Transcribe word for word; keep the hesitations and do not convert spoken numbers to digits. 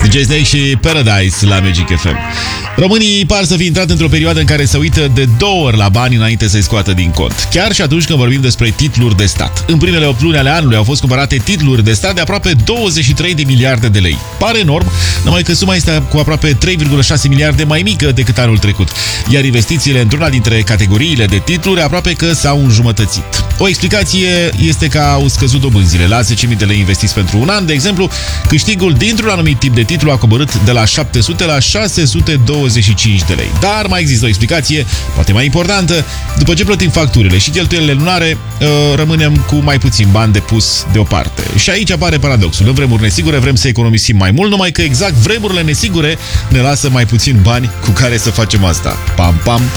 J-Snake și Paradise la Magic F M. Românii par să fi intrat într-o perioadă în care se uită de două ori la bani înainte să-i scoată din cont. Chiar și atunci când vorbim despre titluri de stat. În primele opt luni ale anului au fost cumpărate titluri de stat de aproape douăzeci și trei de miliarde de lei. Pare enorm, numai că suma este cu aproape trei virgulă șase miliarde mai mică decât anul trecut. Iar investițiile într-una dintre categoriile de titluri aproape că s-au înjumătățit. O explicație este că au scăzut dobânzile. La zece mii de lei investiți pentru un an, de exemplu, câștigul dintr-un anumit tip de titlu a coborât de la șapte sute la șase sute douăzeci și cinci de lei. Dar mai există o explicație, poate mai importantă. După ce plătim facturile și cheltuielile lunare, rămânem cu mai puțin bani de pus deoparte. Și aici apare paradoxul. În vremuri nesigure vrem să economisim mai mult, numai că exact vremurile nesigure ne lasă mai puțin bani cu care să facem asta. Pam, pam!